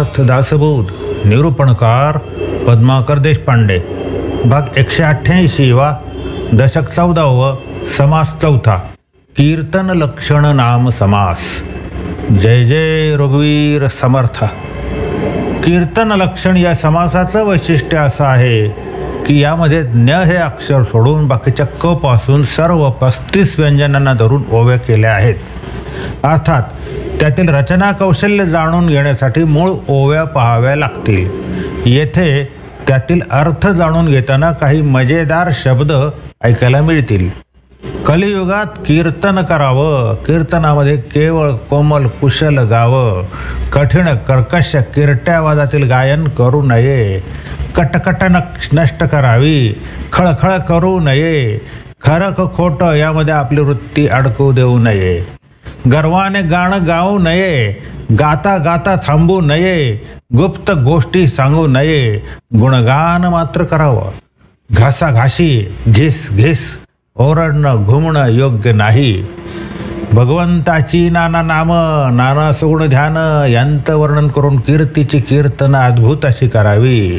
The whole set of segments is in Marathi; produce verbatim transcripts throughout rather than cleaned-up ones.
अर्थ दासबोध निरूपणकार पद्माकर देशपांडे भाग एकशे अठ्ठ्याऐंशी वा दशक चौदावं समास चौथा कीर्तन लक्षण नाम समास. जय जय रघुवीर समर्थ. कीर्तन लक्षण या समासाचं वैशिष्ट्य असं आहे की यामध्ये ज्ञ हे अक्षर सोडून बाकीच्या क पासून सर्व पस्तीस व्यंजनांना धरून ओव्या केल्या आहेत. अर्थात त्यातील रचना कौशल्य जाणून घेण्यासाठी मूळ ओव्या पाहाव्या लागतील. येथे त्यातील अर्थ जाणून घेताना काही मजेदार शब्द ऐकायला मिळतील. कलियुगात कीर्तन करावं, कीर्तनामध्ये केवळ कोमल कुशल गावं, कठीण कर्कश किरट्यावादातील गायन करू नये, कटकट नष्ट करावी, खळखळ करू नये, खरं खोटं यामध्ये आपली वृत्ती अडकू देऊ नये, गर्वाने गाणं गाऊ नये, गाता गाता थांबू नये, गुप्त गोष्टी सांगू नये, गुणगान मात्र करावं. घासाघाशी घिस घिस ओरडणं घुमणं योग्य नाही. भगवंताची नाना नाम नाना सुगुण ध्यान यांचं वर्णन करून कीर्तीची कीर्तन अद्भुत अशी करावी.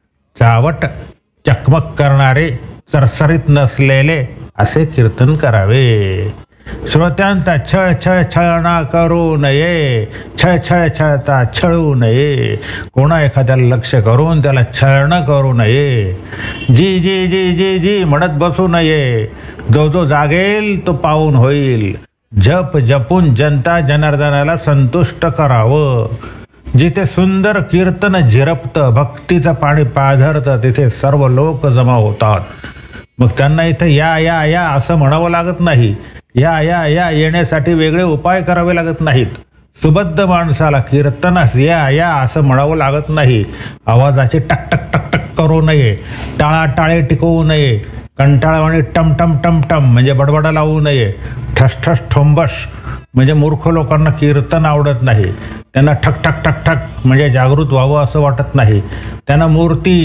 चावट चकमक करणारे सरसरीत नसलेले असे कीर्तन करावे. श्रोत्यांचा छळ छळ छळणा करू नये, छळ छळ छळता छळू नये, कोणा एखाद्याला लक्ष करून त्याला छळणं करू नये, जी जी जी जी जी म्हणत बसू नये, जो जो जागेल तो पाहून होईल, जप जपून जनता जनार्दनाला संतुष्ट करावं. जिथे सुंदर कीर्तन झिरपतं, भक्तीचं पाणी पाझरतं, तिथे सर्व लोक जमा होतात. मग त्यांना इथं या या या असं म्हणावं लागत नाही. या या या येण्यासाठी वेगळे उपाय करावे लागत नाहीत. सुबद्ध माणसाला कीर्तनास या या असं म्हणावं लागत नाही. आवाजाची टक टक टक टक करू नये, टाळाटाळे टिकवू नये, कंटाळवाणी टम टम टम टम म्हणजे बडबडा लावू नये, ठस ठस ठोंबस म्हणजे मूर्ख लोकांना कीर्तन आवडत नाही. त्यांना ठक ठक ठक ठक म्हणजे जागृत व्हावं असं वाटत नाही. त्यांना मूर्ती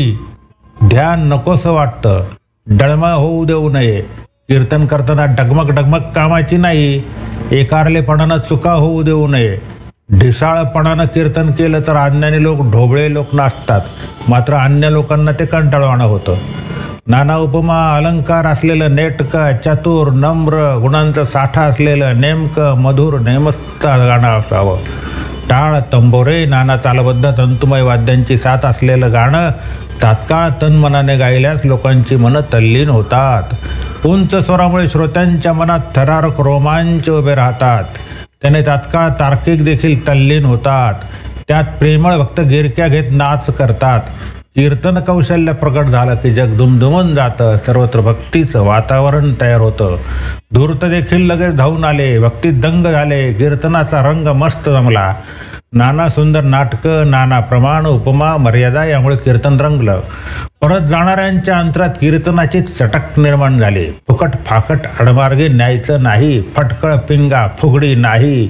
ध्यान नकोसं वाटतं. डळमळ होऊ देऊ नये. कीर्तन करताना डगमग डगमग कामाची नाही. एकारलेपणानं चुका होऊ देऊ नये. ढिसाळपणानं कीर्तन केलं तर अज्ञानी लोक ढोबळे लोक नाचतात, मात्र अन्य लोकांना ते कंटाळवाणं होतं. नाना उपमा अलंकार असलेलं नेटकं चतुर नम्र गुणांचा साठा असलेलं नेमकं मधुर नेमस्त गाणं असावं. टाळ तंबोरे नाना तालबद्ध तंतुमय वाद्यांची साथ असलेलं गाणं तात्काळ तन्मनाने गायल्यास लोकांची मनं तल्लीन होतात. उंच स्वरामुळे श्रोत्यांच्या मनात थरारक रोमांच उभे राहतात. त्याने तात्काळ तार्किक देखील तल्लीन होतात. त्यात प्रेमळ भक्त गिरक्या घेत नाच करतात. कीर्तन कौशल्य प्रकट झालं की जग दुमदुमून जातं. सर्वत्र भक्तीचं वातावरण तयार होतं. धूर्त देखील लगेच धावून आले. भक्तीत दंग झाले. कीर्तनाचा रंग मस्त जमला. नाना सुंदर नाटकं, नाना प्रमाण, उपमा, मर्यादा यामुळे कीर्तन रंगलं. परत जाणाऱ्यांच्या अंतरात कीर्तनाची चटक निर्माण झाली. फुकट फाकट आडमार्गे न्यायचं नाही. फटकळ पिंगा फुगडी नाही.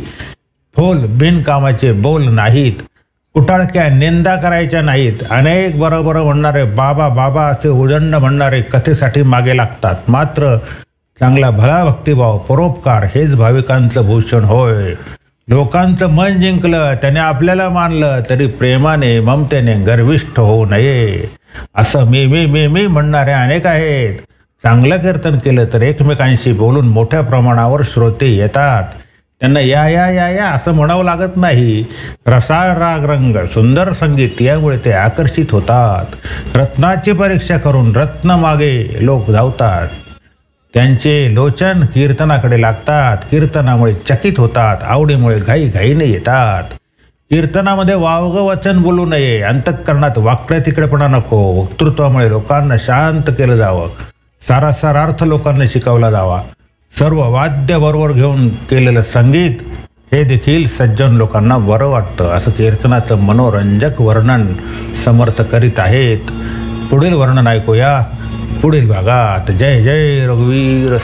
फोल बिनकामाचे बोल नाहीत. कुटाळक्या निंदा करायच्या नाहीत. अनेक बरोबर म्हणणारे बाबा बाबा असे उदंड म्हणणारे कथेसाठी मागे लागतात. मात्र चांगला भला भक्तिभाव परोपकार हेच भाविकांचं भूषण होय. लोकांचं मन जिंकलं, त्याने आपल्याला मानलं तरी प्रेमाने ममतेने गर्विष्ठ होऊ नये. असं मी मी मी मी म्हणणारे अनेक आहेत. चांगलं कीर्तन केलं तर एकमेकांशी बोलून मोठ्या प्रमाणावर श्रोते येतात. त्यांना या या या या असं म्हणावं लागत नाही. रसाळ राग रंग सुंदर संगीत यामुळे ते आकर्षित होतात. रत्नाची परीक्षा करून रत्न मागे लोक धावतात. त्यांचे लोचन कीर्तनाकडे लागतात. कीर्तनामुळे चकित होतात. आवडीमुळे घाई घाईने येतात. कीर्तनामध्ये वावगं वचन बोलू नये. अंतःकरणात वाकड्या तिकडेपणा नको. वक्तृत्वामुळे लोकांना शांत केलं जावं. सारासार अर्थ लोकांना शिकवला जावा. सर्व वाद्य बरोबर घेऊन केलेलं संगीत हे देखील सज्जन लोकांना बरं वाटतं. असं कीर्तनाचं मनोरंजक वर्णन समर्थ करीत आहेत. पुढील वर्णन ऐकूया पुढील भागात. जय जय रघुवीर